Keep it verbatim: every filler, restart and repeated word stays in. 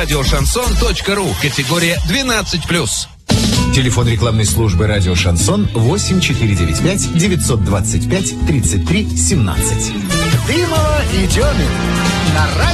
радиошансон точка ру. Категория двенадцать плюс. Телефон рекламной службы «Радио Шансон» восемь четыре девять пять девятьсот двадцать пять тридцать три семнадцать. Дымова и Демин на радио.